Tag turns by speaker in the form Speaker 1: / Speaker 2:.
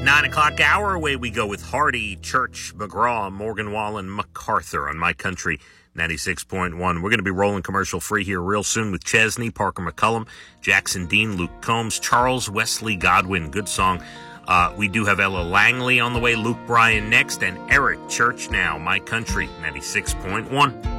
Speaker 1: 9 o'clock hour, away we go with Hardy, Church, McGraw, Morgan Wallen, MacArthur on My Country 96.1. We're going to be rolling commercial free here real soon with Chesney, Parker McCullum, Jackson Dean, Luke Combs, Charles Wesley Godwin. Good song. We do have Ella Langley on the way, Luke Bryan next, and Eric Church now. My Country 96.1.